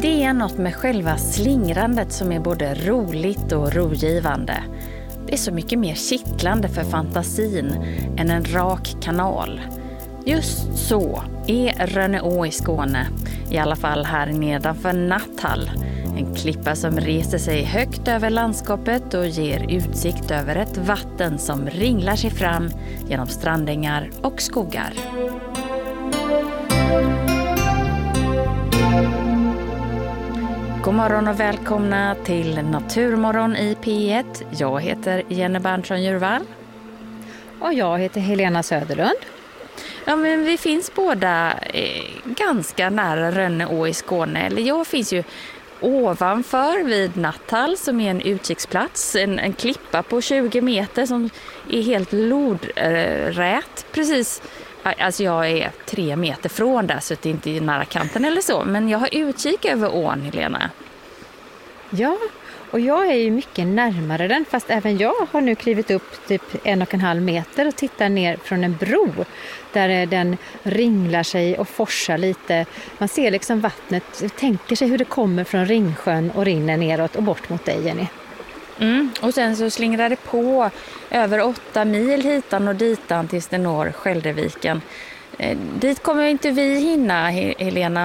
Det är något med själva slingrandet som är både roligt och rogivande. Det är så mycket mer kittlande för fantasin än en rak kanal. Just så är Rönneå i Skåne, i alla fall här nedanför Natthall. En klippa som reser sig högt över landskapet och ger utsikt över ett vatten som ringlar sig fram genom strandängar och skogar. God morgon och välkomna till Naturmorgon i P1. Jag heter Jenny Berntsson-Djurvall. Och jag heter Helena Söderlund. Ja, men vi finns båda ganska nära Rönneå i Skåne. Eller jag finns ju ovanför vid Natthall som är en utkiksplats. En klippa på 20 meter som är helt lodrät. Precis. Alltså jag är 3 meter från där så det är inte nära kanten eller så. Men jag har utkik över ån, Helena. Ja, och jag är ju mycket närmare den. Fast även jag har nu klivit upp typ 1,5 meter och tittar ner från en bro. Där den ringlar sig och forsar lite. Man ser liksom vattnet, tänker sig hur det kommer från Ringsjön och rinner neråt och bort mot dig, Jenny. Och sen så slingrar det på över 8 mil hitan och ditan tills det når Skälderviken. Dit kommer inte vi hinna, Helena,